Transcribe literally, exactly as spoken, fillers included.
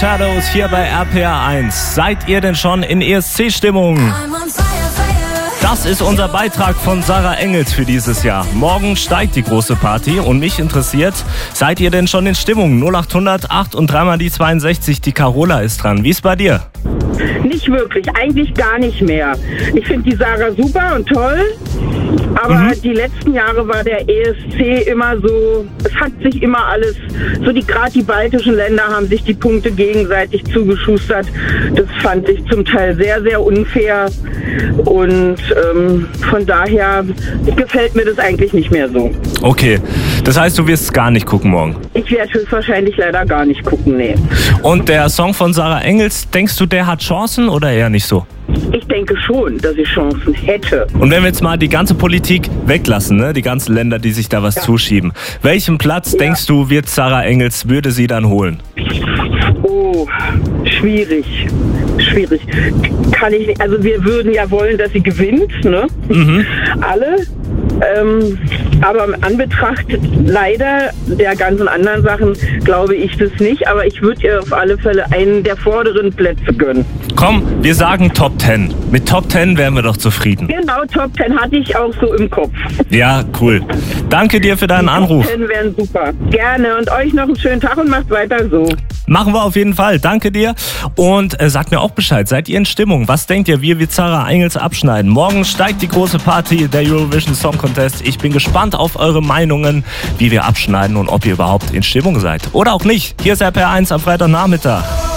Shadows hier bei R P R eins. Seid ihr denn schon in E S C-Stimmung? Das ist unser Beitrag von Sarah Engels für dieses Jahr. Morgen steigt die große Party und mich interessiert, seid ihr denn schon in Stimmung? null acht hundert acht und dreimal die zweiundsechzig, die Carola ist dran. Wie ist bei dir? Nicht wirklich, eigentlich gar nicht mehr. Ich finde die Sarah super und toll, aber mhm. die letzten Jahre war der E S C immer so, es hat sich immer alles, so die gerade die baltischen Länder haben sich die Punkte gegenseitig zugeschustert. Das fand ich zum Teil sehr, sehr unfair und ähm, von daher gefällt mir das eigentlich nicht mehr so. Okay, das heißt, du wirst es gar nicht gucken morgen? Ich werde höchstwahrscheinlich leider gar nicht gucken, nee. Und der Song von Sarah Engels, denkst du, der hat Chancen oder eher nicht so? Ich denke schon, dass ich Chancen hätte. Und wenn wir jetzt mal die ganze Politik weglassen, ne? Die ganzen Länder, die sich da was ja. zuschieben. Welchen Platz, ja. denkst du, wird Sarah Engels, würde sie dann holen? Oh, schwierig. Schwierig. Kann ich nicht. Also wir würden ja wollen, dass sie gewinnt, ne? Mhm. Alle. Ähm, aber im Anbetracht leider der ganzen anderen Sachen glaube ich das nicht. Aber ich würde ihr auf alle Fälle einen der vorderen Plätze gönnen. Komm, wir sagen Top Ten. Mit Top Ten wären wir doch zufrieden. Genau, Top Ten hatte ich auch so im Kopf. Ja, cool. Danke dir für deinen Die Anruf. Top Ten wären super. Gerne und euch noch einen schönen Tag und macht weiter so. Machen wir auf jeden Fall. Danke dir. Und äh, sagt mir auch Bescheid. Seid ihr in Stimmung? Was denkt ihr, wie wird Sarah Engels abschneiden? Morgen steigt die große Party, der Eurovision Song Contest. Ich bin gespannt auf eure Meinungen, wie wir abschneiden und ob ihr überhaupt in Stimmung seid. Oder auch nicht. Hier ist R P R eins am Freitagnachmittag.